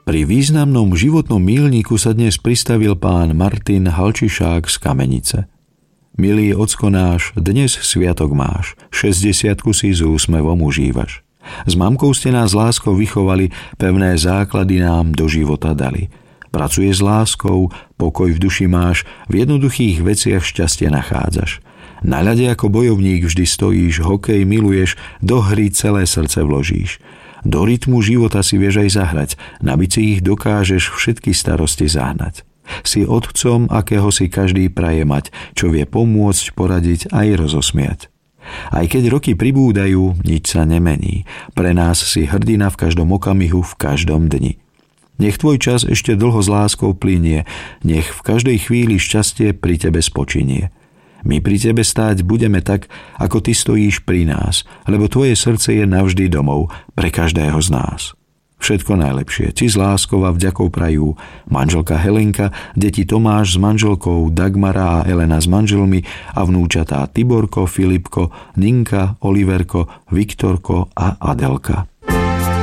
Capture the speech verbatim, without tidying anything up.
Pri významnom životnom míľniku sa dnes pristavil pán Martin Halčišák z Kamenice. Milý ocko náš, dnes sviatok máš, šesťdesiatku si s úsmevom užívaš. S mamkou ste nás láskou vychovali, pevné základy nám do života dali. Pracuješ s láskou, pokoj v duši máš, v jednoduchých veciach šťastie nachádzaš. Na ľade ako bojovník vždy stojíš, hokej miluješ, do hry celé srdce vložíš. Do rytmu života si vieš aj zahrať, na bicích dokážeš všetky starosti zahnať. Si otcom, akého si každý praje mať, čo vie pomôcť, poradiť aj rozosmiať. Aj keď roky pribúdajú, nič sa nemení. Pre nás si hrdina v každom okamihu, v každom dni. Nech tvoj čas ešte dlho s láskou plynie, nech v každej chvíli šťastie pri tebe spočinie. My pri tebe stáť budeme tak, ako ty stojíš pri nás, lebo tvoje srdce je navždy domov pre každého z nás. Všetko najlepšie ti s láskou a vďakou prajú manželka Helenka, deti Tomáš s manželkou, Dagmara a Elena s manželmi a vnúčatá Tiborko, Filipko, Ninka, Oliverko, Viktorko a Adelka.